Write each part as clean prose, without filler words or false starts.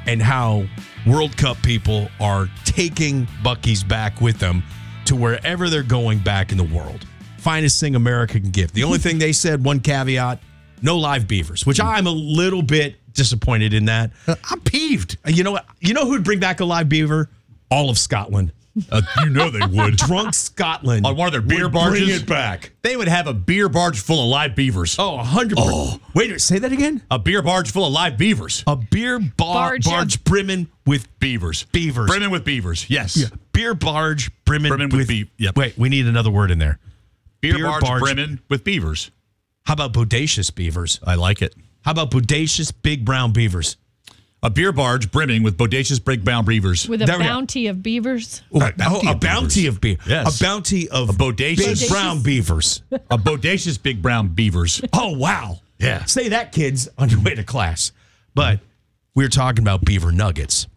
and how World Cup people are taking Buc-ee's back with them to wherever they're going back in the world. Finest thing America can give. The only thing they said, one caveat, no live beavers, which I'm a little bit disappointed in that. I'm peeved. You know what? You know who'd bring back a live beaver? All of Scotland. You know they would. Drunk Scotland. On one of their beer would barges. Bring it back. They would have a beer barge full of live beavers. Oh, 100%. Wait, say that again? A beer barge full of live beavers. A beer barge brimming with Beavers. beavers. Brimming with beavers, yes. Yeah. Beer barge brimming with yep. Wait, we need another word in there. Beer barge brimming with beavers. How about bodacious beavers? I like it. How about bodacious big brown beavers? A beer barge brimming with bodacious big brown beavers. With a bounty of beavers. A bounty of beavers. Yes. A bounty of bodacious big brown beavers. A bodacious big brown beavers. Oh, wow. Yeah. Say that, kids, on your way to class. But we were talking about beaver nuggets.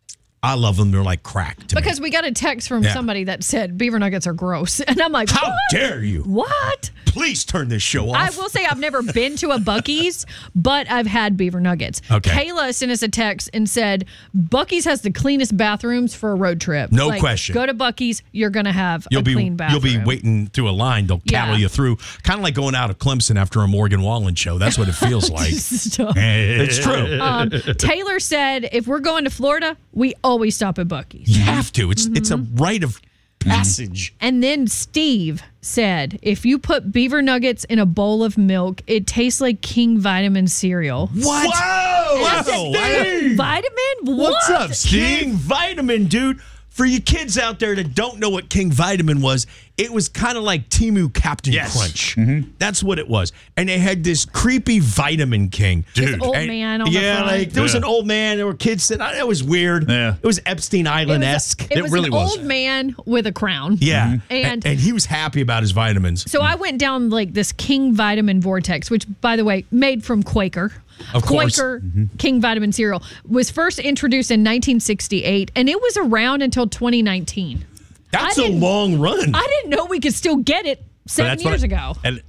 I love them. They're like crack to me. Because we got a text from somebody that said beaver nuggets are gross. And I'm like, how what? dare you? What? Please turn this show off. I will say I've never been to a Buc-ee's, but I've had beaver nuggets. Okay. Kayla sent us a text and said, Buc-ee's has the cleanest bathrooms for a road trip. No question. Go to Buc-ee's, you're going to have a clean bathroom. You'll be waiting through a line. They'll cattle you through. Kind of like going out of Clemson after a Morgan Wallen show. That's what it feels like. It's true. Taylor said, if we're going to Florida, we always stop at Buc-ee's. You have to. It's a rite of passage. And then Steve said, if you put beaver nuggets in a bowl of milk, it tastes like King Vitamin cereal. What? Whoa! King Vitamin? What? What's up, Steve? King Vitamin, dude. For you kids out there that don't know what King Vitamin was, it was kind of like Temu Captain Crunch. Mm-hmm. That's what it was. And they had this creepy Vitamin King. Dude. This old man on the front. Like there was an old man. There were kids said it was weird. Yeah. It was Epstein Island-esque. It was really an old man with a crown. Yeah. And he was happy about his vitamins. So I went down like this King Vitamin vortex, which, by the way, made from Quaker. Of course. Quaker King Vitamin cereal was first introduced in 1968, and it was around until 2019. That's a long run. I didn't know we could still get it 7 years ago. And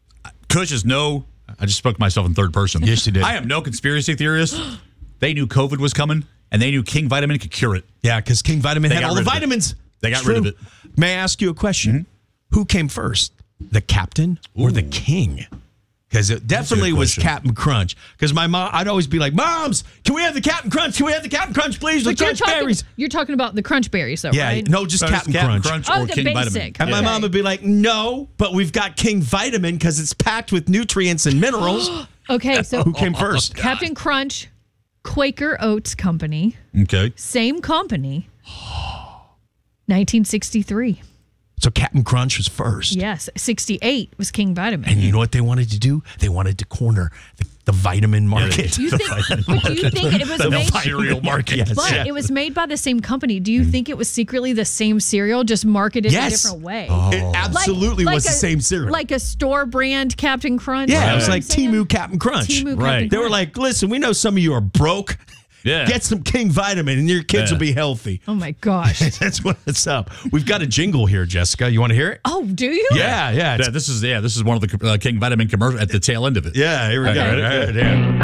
Kush is I just spoke to myself in third person. Yes, you did. I am no conspiracy theorist. They knew COVID was coming, and they knew King Vitamin could cure it. Yeah, because King Vitamin had all the vitamins. They got rid of it. May I ask you a question? Who came first, the captain or the king? Because it definitely was Captain Crunch. Because my mom, I'd always be like, Moms, can we have the Captain Crunch? Can we have the Captain Crunch, please? The Crunch Berries. You're talking about the Crunch Berries, though, right? No, just Captain Crunch. Oh, or the King basic. Vitamin. And my mom would be like, no, but we've got King Vitamin because it's packed with nutrients and minerals. Okay, so who came first? Captain Crunch, Quaker Oats Company. Okay. Same company. 1963. So Captain Crunch was first. Yes, 68 was King Vitamin. And you know what they wanted to do? They wanted to corner the vitamin market. Do you think it was the made cereal market? Yes. But it was made by the same company. Do you think it was secretly the same cereal, just marketed in a different way? It absolutely was the same cereal. Like a store brand Captain Crunch? Yeah, it was like Temu Captain Crunch. Temu Captain They were like, listen, we know some of you are broke. Yeah. Get some King Vitamin and your kids will be healthy. Oh, my gosh. That's what's up. We've got a jingle here, Jessica. You want to hear it? Oh, do you? Yeah. This is one of the King Vitamin commercials at the tail end of it. Yeah, here we go.